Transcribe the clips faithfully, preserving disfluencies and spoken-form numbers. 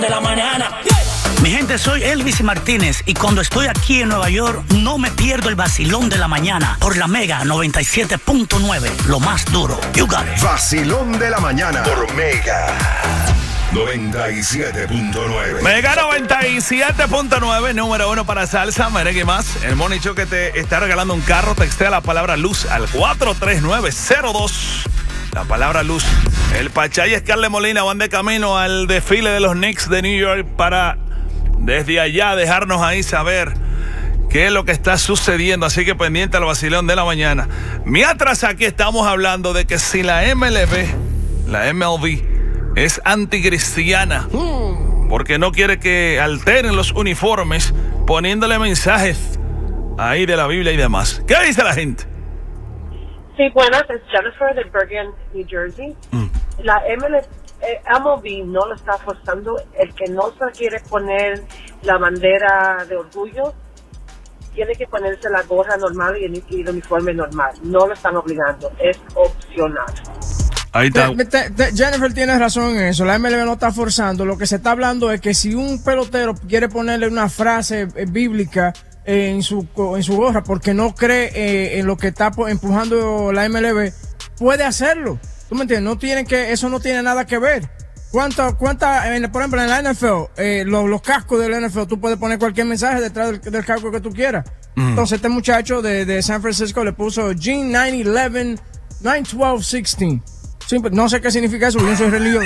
de la mañana. Mi gente, soy Elvis Martínez y cuando estoy aquí en Nueva York no me pierdo el vacilón de la mañana por la Mega noventa y siete punto nueve, lo más duro. You got it. Vacilón de la mañana por Mega noventa y siete punto nueve. Mega noventa y siete punto nueve, número uno para salsa, merengue y más. El Money Show que te está regalando un carro, textea la palabra luz al cuatro tres nueve cero dos. La palabra luz. El Pachay y Scarlett Molina van de camino al desfile de los Knicks de New York para desde allá dejarnos ahí saber qué es lo que está sucediendo. Así que pendiente al vacilón de la mañana. Mientras aquí estamos hablando de que si la M L B, la M L B, es anticristiana porque no quiere que alteren los uniformes poniéndole mensajes ahí de la Biblia y demás. ¿Qué dice la gente? Sí, buenas, es Jennifer de Bergen, New Jersey. Mm. La M L B, eh, M L B no lo está forzando. El que no se quiere poner la bandera de orgullo tiene que ponerse la gorra normal y el, y el uniforme normal. No lo están obligando, es opcional. Ahí está. Te, te, te, Jennifer tiene razón en eso. La M L B no está forzando. Lo que se está hablando es que si un pelotero quiere ponerle una frase eh, bíblica en su en su gorra porque no cree eh, en lo que está empujando la M L B, puede hacerlo. ¿Tú me entiendes? No tienen que, eso no tiene nada que ver. ¿Cuánta, cuánta, por ejemplo, en la N F L, eh, los, los cascos de la N F L, tú puedes poner cualquier mensaje detrás del, del casco que tú quieras. Mm. Entonces, este muchacho de, de San Francisco le puso Gene nueve once, nueve doce, dieciséis. No sé qué significa eso, yo no soy religioso.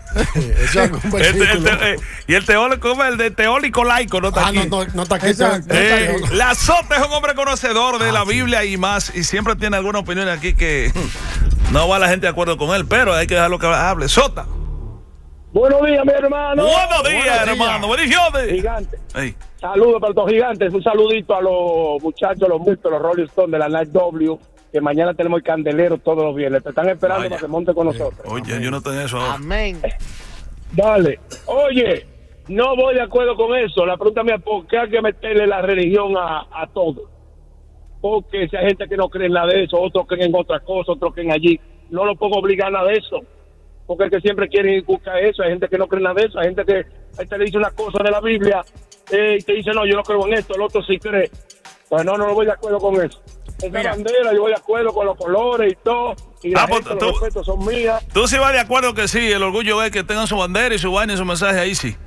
Eso es un el, el, el, y el teólico, el de teólico laico, no está ah, aquí. No, no, no está aquí. Exacto, eh, no está la Sota es un hombre conocedor de ah, la Biblia sí. y más, y siempre tiene alguna opinión aquí que no va la gente de acuerdo con él, pero hay que dejarlo que hable. Sota. Buenos días, mi hermano. Buenos días, Buenos hermano. Bendiciones. Gigante. Hey. Saludos para los gigantes. Un saludito a los muchachos, los multos, los Rolling Stones de la Night W. Que mañana tenemos el candelero todos los viernes. Te están esperando Vaya. para que monte con nosotros. Oye, Amén. Yo no tengo eso ahora. Amén. Dale. Oye, no voy de acuerdo con eso. La pregunta mía es ¿por qué hay que meterle la religión a, a todo? Porque si hay gente que no cree en nada de eso, otros creen en otra cosa, otros creen allí. No lo puedo obligar a nada de eso. Porque el que siempre quiere buscar eso, hay gente que no cree en nada de eso, hay gente que ahí te le dice una cosa de la Biblia eh, y te dice, no, yo no creo en esto, el otro sí cree. Pues no, no lo voy de acuerdo con eso. Esa Mira. bandera, yo voy de acuerdo con los colores y todo. Y la ah, gente, tú, los respetos son mías. Tú sí vas de acuerdo que sí, el orgullo es que tengan su bandera y su vaina y su mensaje ahí sí.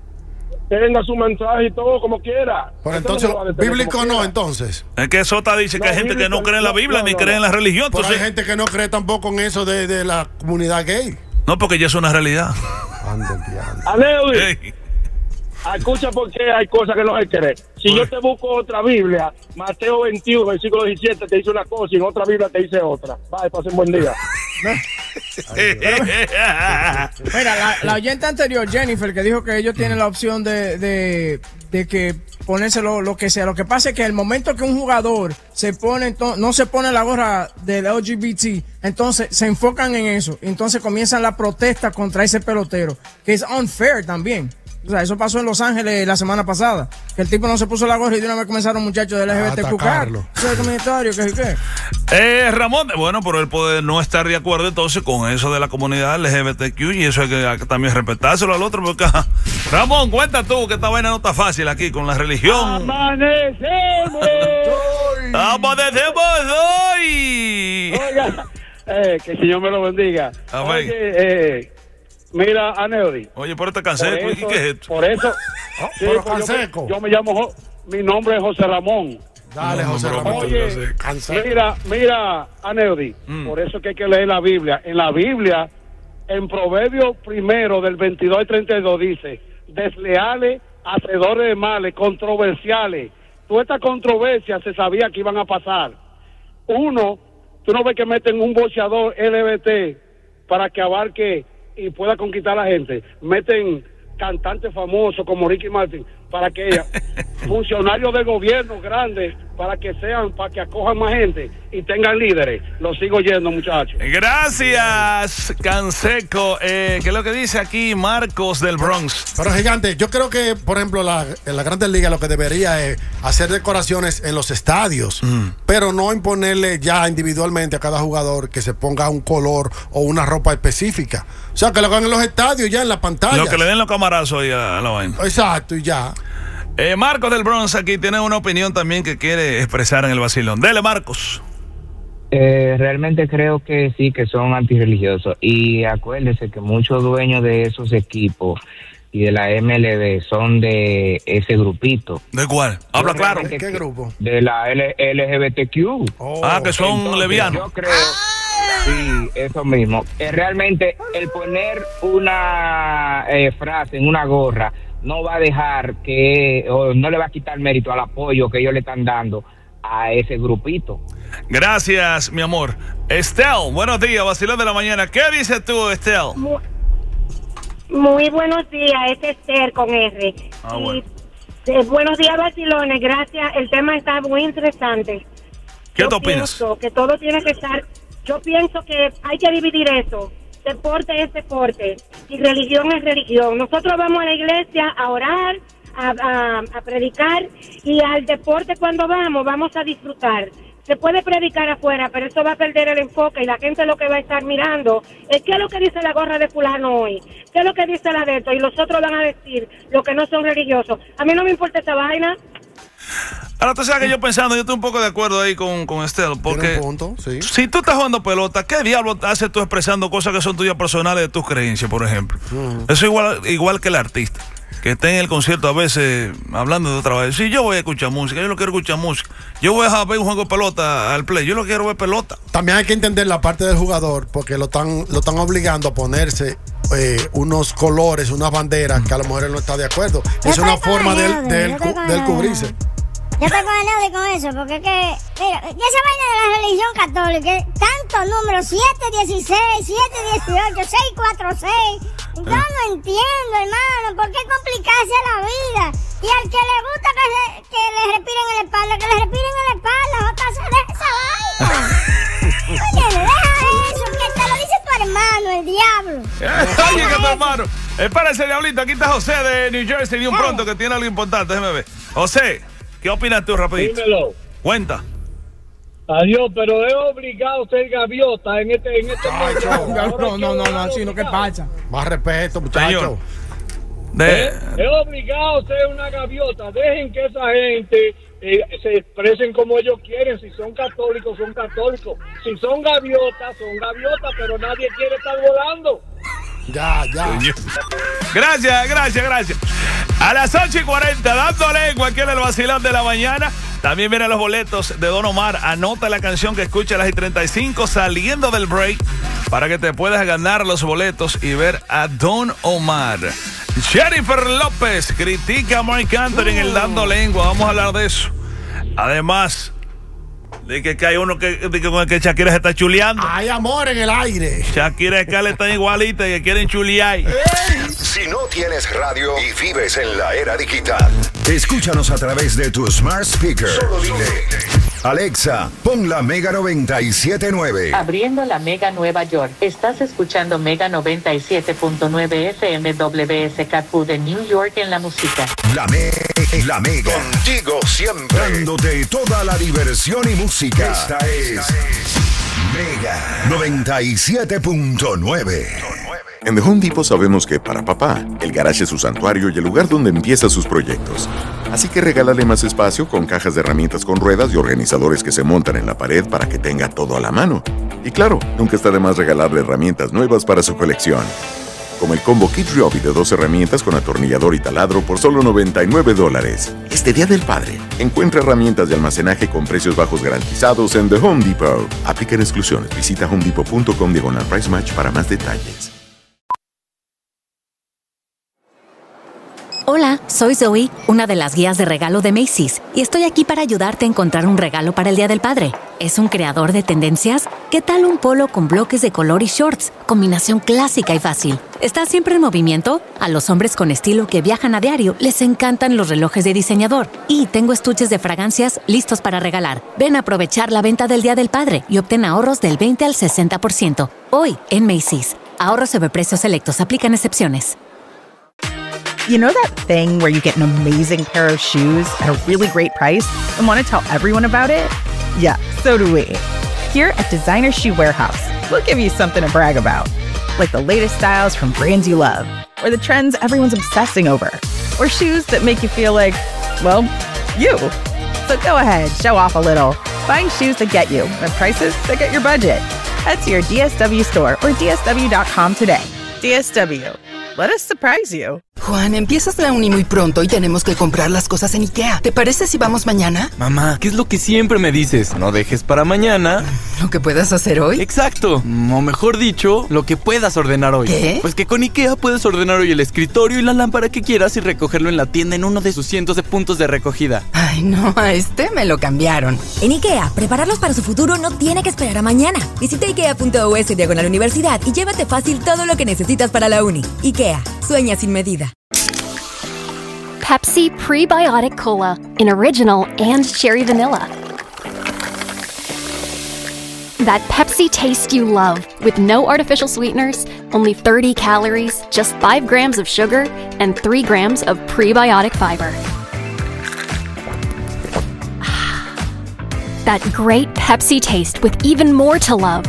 Tenga su mensaje y todo como quiera. Pero entonces, bíblico no, entonces. Es que Sota dice no, que hay gente que no cree en la Biblia no, ni no, cree no. en la religión. Pero entonces... hay gente que no cree tampoco en eso de, de la comunidad gay. No, porque ya es una realidad. Hey. Escucha porque hay cosas que no hay que creer. Si Uy. yo te busco otra Biblia, Mateo veintiuno, versículo diecisiete, te dice una cosa y en otra Biblia te dice otra. Bye, pasen buen día. Mira, la, la oyente anterior, Jennifer, que dijo que ellos tienen la opción de, de, de que ponerse lo, lo que sea. Lo que pasa es que el momento que un jugador se pone, no se pone la gorra del L G B T, entonces se enfocan en eso. Entonces comienzan la protesta contra ese pelotero, que es unfair también. O sea, eso pasó en Los Ángeles la semana pasada. Que el tipo no se puso la gorra y de una vez comenzaron muchachos del L G B T Q. Eso es comentario, ¿qué qué? Eh, Ramón, bueno, pero él puede no estar de acuerdo entonces con eso de la comunidad L G B T Q y eso hay que, hay que también respetárselo al otro. Porque, Ramón, cuenta tú que esta vaina no está fácil aquí con la religión. ¡Amanecemos! ¡Amanecemos hoy! Oiga, eh, que el Señor me lo bendiga. Amén. Oye, eh... Mira, Aneudi. Oye, pero te cansé. ¿Qué es esto? Por eso. Oh, sí, pero pues Canseco. Yo, yo me llamo, mi nombre es José Ramón. Dale, José Ramón. Oye, mira, mira, Aneudi. Mm. Por eso que hay que leer la Biblia. En la Biblia, en Proverbios primero del veintidós y treinta y dos dice, desleales, hacedores de males, controversiales. Toda esta controversia se sabía que iban a pasar. Uno, tú no ves que meten un boxeador L G B T para que abarque y pueda conquistar a la gente. Meten cantantes famosos como Ricky Martin para que ella, funcionarios de gobierno grandes para que sean, para que acojan más gente y tengan líderes. Los sigo yendo, muchachos. Gracias, Canseco. Eh, ¿Qué es lo que dice aquí Marcos del Bronx? Pero, Gigante, yo creo que, por ejemplo, la, en las Grandes Ligas lo que debería es hacer decoraciones en los estadios, mm. pero no imponerle ya individualmente a cada jugador que se ponga un color o una ropa específica. O sea, que lo hagan en los estadios, ya en la pantalla. Lo que le den los camarazos ahí a la vaina. Exacto, y ya. Eh, Marcos del Bronx aquí tiene una opinión también que quiere expresar en el vacilón. Dele, Marcos. Eh, realmente creo que sí, que son antirreligiosos. Y acuérdese que muchos dueños de esos equipos y de la M L B son de ese grupito. ¿De cuál? Habla claro. ¿Qué grupo? De la L G B T Q. Oh, ah, que son entonces, levianos. Yo creo, sí, eso mismo. Eh, realmente el poner una eh, frase en una gorra no va a dejar que, o no le va a quitar mérito al apoyo que ellos le están dando a ese grupito. Gracias, mi amor. Estel, buenos días, vacilón de la mañana. ¿Qué dices tú, Estel? Muy, muy buenos días, es Esther con R. Ah, bueno. Y, eh, buenos días, vacilones, gracias. El tema está muy interesante. ¿Qué yo tú opinas? Pienso que todo tiene que estar, yo pienso que hay que dividir eso. Deporte es deporte y religión es religión. Nosotros vamos a la iglesia a orar, a, a, a predicar, y al deporte cuando vamos, vamos a disfrutar. Se puede predicar afuera, pero eso va a perder el enfoque y la gente lo que va a estar mirando es qué es lo que dice la gorra de fulano hoy, qué es lo que dice la de esto, y los otros van a decir lo que no son religiosos. A mí no me importa esa vaina. Ahora tú sabes que yo pensando, yo estoy un poco de acuerdo ahí con, con Estel, porque punto, sí. Si tú estás jugando pelota, ¿qué diablo haces tú expresando cosas que son tuyas personales de tus creencias, por ejemplo? Uh-huh. Eso es igual, igual que el artista, que está en el concierto a veces hablando de otra vez. Si yo voy a escuchar música, yo no quiero escuchar música. Yo voy a ver un juego de pelota al play, yo no quiero ver pelota. También hay que entender la parte del jugador, porque lo están, lo están obligando a ponerse eh, unos colores, unas banderas que a lo mejor él no está de acuerdo. Yo es una forma de él, de él, de él cubrirse. Yo estoy con el con eso, porque es que, mira, esa vaina de la religión católica, tantos números, siete dieciséis, siete dieciocho, seis cuatro seis, yo no entiendo, hermano, ¿por qué complicarse la vida? Y al que le gusta que, se, que le respiren en la espalda, que le respiren en la espalda, otra se deja esa vaina. Oye, deja eso, que te lo dice tu hermano, el diablo. Oye, que tu hermano. Espérese, diablito, aquí está José de New Jersey, de un pronto que tiene algo importante, déjame ver. José, ¿qué opinas tú, rapidito? Dímelo. Cuenta. Adiós, pero es obligado ser gaviota en este en este Ay, no, no, no, no, sino que pasa. Más respeto, muchachos. De... Es, es obligado ser una gaviota. Dejen que esa gente eh, se expresen como ellos quieren. Si son católicos, son católicos. Si son gaviotas, son gaviotas, pero nadie quiere estar volando. Ya, ya. Gracias, gracias, gracias. A las ocho y cuarenta, dando lengua aquí en el vacilón de la mañana. También vienen los boletos de Don Omar. Anota la canción que escucha a las treinta y cinco saliendo del break para que te puedas ganar los boletos y ver a Don Omar. Jennifer López critica a Marc Anthony en el Dando Lengua. Vamos a hablar de eso. Además de que, que hay uno que, de que con el que Shakira se está chuleando. Hay amor en el aire. Shakira y Kale están igualitas y que quieren chulear. ¡Ey! Si no tienes radio y vives en la era digital, escúchanos a través de tu smart speaker. Solo dile: Alexa, pon la Mega noventa y siete punto nueve. Abriendo la Mega Nueva York. Estás escuchando Mega noventa y siete punto nueve F M W S K Q de New York en la música. La, me la Mega. Contigo siempre. Dándote toda la diversión y música. Esta es Mega noventa y siete punto nueve. En The Home Depot sabemos que para papá, el garage es su santuario y el lugar donde empieza sus proyectos. Así que regálale más espacio con cajas de herramientas con ruedas y organizadores que se montan en la pared para que tenga todo a la mano. Y claro, nunca está de más regalarle herramientas nuevas para su colección. Como el combo Kit Ryobi de dos herramientas con atornillador y taladro por solo noventa y nueve dólares. Este Día del Padre, encuentra herramientas de almacenaje con precios bajos garantizados en The Home Depot. Aplican exclusiones. Visita homedepot punto com diagonal price match para más detalles. Hola, soy Zoe, una de las guías de regalo de Macy's, y estoy aquí para ayudarte a encontrar un regalo para el Día del Padre. Es un creador de tendencias ¿Qué tal un polo con bloques de color y shorts? Combinación clásica y fácil. ¿Estás siempre en movimiento? A los hombres con estilo que viajan a diario les encantan los relojes de diseñador. Y tengo estuches de fragancias listos para regalar. Ven a aprovechar la venta del Día del Padre y obtén ahorros del veinte al sesenta por ciento. Hoy en Macy's. Ahorros sobre precios selectos. Aplican excepciones. You know that thing where you get an amazing pair of shoes at a really great price and want to tell everyone about it? Yeah, so do we. Here at Designer Shoe Warehouse, we'll give you something to brag about, like the latest styles from brands you love, or the trends everyone's obsessing over, or shoes that make you feel like, well, you. So go ahead, show off a little. Find shoes that get you at prices that get your budget. Head to your D S W store or D S W dot com today. D S W. Let us surprise you. Juan, empiezas la uni muy pronto y tenemos que comprar las cosas en IKEA. ¿Te parece si vamos mañana? Mamá, ¿qué es lo que siempre me dices? No dejes para mañana ¿lo que puedas hacer hoy? Exacto, o mejor dicho, lo que puedas ordenar hoy. ¿Qué? Pues que con IKEA puedes ordenar hoy el escritorio y la lámpara que quieras y recogerlo en la tienda en uno de sus cientos de puntos de recogida. Ay, no, a este me lo cambiaron. En IKEA, prepararlos para su futuro no tiene que esperar a mañana. Visita ikea punto u s diagonal universidad y llévate fácil todo lo que necesitas para la uni. IKEA, sueña sin medida. Pepsi Prebiotic Cola in original and cherry vanilla. That Pepsi taste you love, with no artificial sweeteners, only thirty calories, just five grams of sugar, and three grams of prebiotic fiber. That great Pepsi taste with even more to love.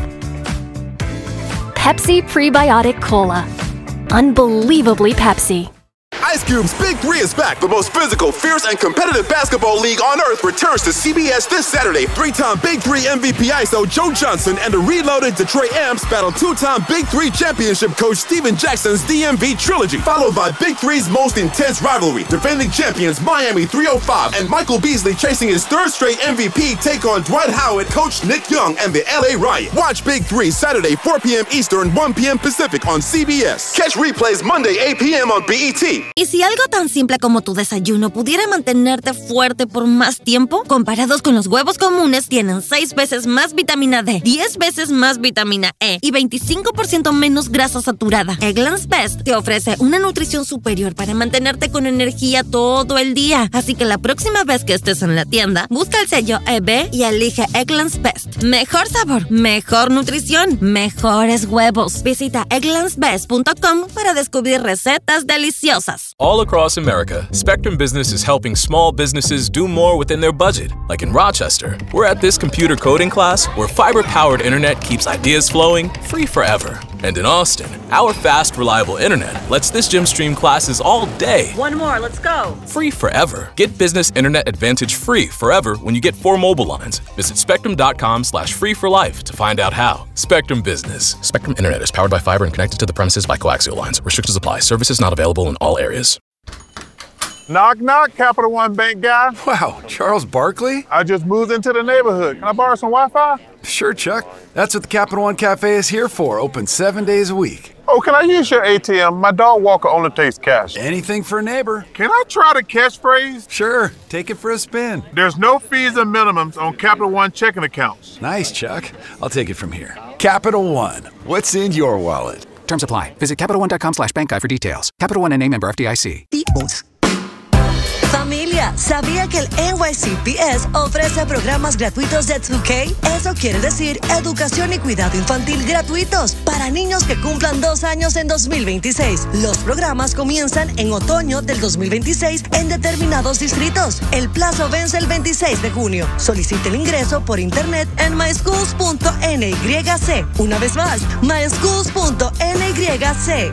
Pepsi Prebiotic Cola. Unbelievably Pepsi. Ice Cube's Big Three is back. The most physical, fierce, and competitive basketball league on earth returns to C B S this Saturday. Three-time Big Three M V P I S O Joe Johnson and the reloaded Detroit Amps battle two-time Big Three championship coach Steven Jackson's D M V trilogy, followed by Big Three's most intense rivalry. Defending champions Miami three oh five and Michael Beasley chasing his third straight M V P take on Dwight Howard, coach Nick Young, and the L A Riot. Watch Big Three Saturday four p.m. Eastern, one p.m. Pacific on C B S. Catch replays Monday eight p.m. on B E T. ¿Y si algo tan simple como tu desayuno pudiera mantenerte fuerte por más tiempo? Comparados con los huevos comunes, tienen seis veces más vitamina D, diez veces más vitamina E y veinticinco por ciento menos grasa saturada. Eggland's Best te ofrece una nutrición superior para mantenerte con energía todo el día. Así que la próxima vez que estés en la tienda, busca el sello E B y elige Eggland's Best. Mejor sabor, mejor nutrición, mejores huevos. Visita egglands best punto com para descubrir recetas deliciosas. All across America, Spectrum Business is helping small businesses do more within their budget. Like in Rochester, we're at this computer coding class where fiber-powered internet keeps ideas flowing free forever. And in Austin, our fast, reliable internet lets this gym stream classes all day. One more, let's go. Free forever. Get business internet advantage free forever when you get four mobile lines. Visit spectrum.com slash free for life to find out how. Spectrum Business. Spectrum Internet is powered by fiber and connected to the premises by coaxial lines. Restrictions apply. Services not available in all areas. Knock, knock, Capital One Bank guy. Wow, Charles Barkley? I just moved into the neighborhood. Can I borrow some Wi-Fi? Sure, Chuck. That's what the Capital One Cafe is here for. Open seven days a week. Oh, can I use your A T M? My dog Walker only takes cash. Anything for a neighbor. Can I try the catchphrase? Sure. Take it for a spin. There's no fees and minimums on Capital One checking accounts. Nice, Chuck. I'll take it from here. Capital One. What's in your wallet? Terms apply. Visit CapitalOne.com slash bank guide for details. Capital One N A member F D I C. Familia, ¿sabía que el N Y C P S ofrece programas gratuitos de two K? Eso quiere decir educación y cuidado infantil gratuitos para niños que cumplan dos años en dos mil veintiséis. Los programas comienzan en otoño del dos mil veintiséis en determinados distritos. El plazo vence el veintiséis de junio. Solicite el ingreso por internet en my schools punto N Y C. Una vez más, my schools punto N Y C.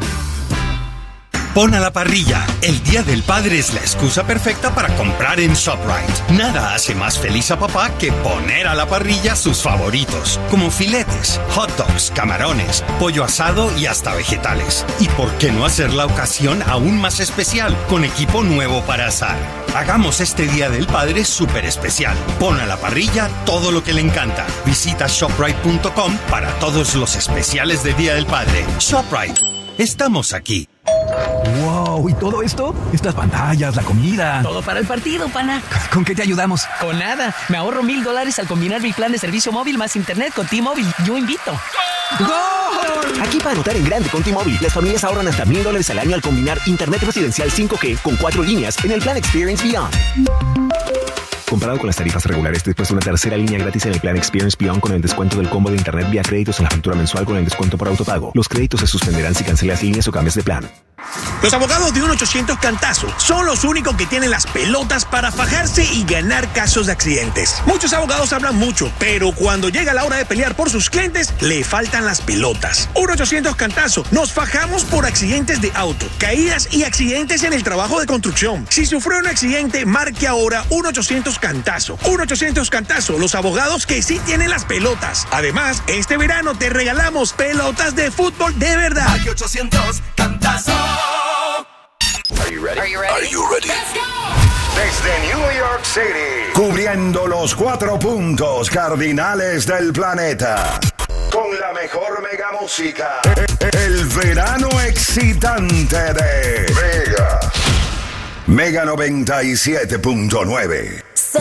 Pon a la parrilla. El Día del Padre es la excusa perfecta para comprar en ShopRite. Nada hace más feliz a papá que poner a la parrilla sus favoritos, como filetes, hot dogs, camarones, pollo asado y hasta vegetales. ¿Y por qué no hacer la ocasión aún más especial con equipo nuevo para asar? Hagamos este Día del Padre súper especial. Pon a la parrilla todo lo que le encanta. Visita shoprite punto com para todos los especiales de Día del Padre. ShopRite. Estamos aquí. Wow, Wow, ¿y todo esto? Estas pantallas, la comida. Todo para el partido, pana. ¿Con qué te ayudamos? Con nada. Me ahorro mil dólares al combinar mi plan de servicio móvil más internet con T-Mobile. Yo invito. ¡Gol! Aquí para anotar en grande con T-Mobile, las familias ahorran hasta mil dólares al año al combinar internet residencial cinco G con cuatro líneas en el plan Experience Beyond. Comparado con las tarifas regulares, después de una tercera línea gratis en el plan Experience Beyond con el descuento del combo de internet vía créditos en la factura mensual con el descuento por autopago. Los créditos se suspenderán si cancelas líneas o cambias de plan. Los abogados de uno ochocientos Cantazo son los únicos que tienen las pelotas para fajarse y ganar casos de accidentes. Muchos abogados hablan mucho, pero cuando llega la hora de pelear por sus clientes, le faltan las pelotas. uno ochocientos Cantazo, nos fajamos por accidentes de auto, caídas y accidentes en el trabajo de construcción. Si sufrió un accidente, marque ahora uno ochocientos Cantazo. uno ochocientos Cantazo, los abogados que sí tienen las pelotas. Además, este verano te regalamos pelotas de fútbol de verdad. uno ochocientos Cantazo. Are you ready? Are you ready? Are you ready? Let's go. Desde New York City, cubriendo los cuatro puntos cardinales del planeta, con la mejor mega música, el verano excitante de Mega. Mega noventa y siete punto nueve.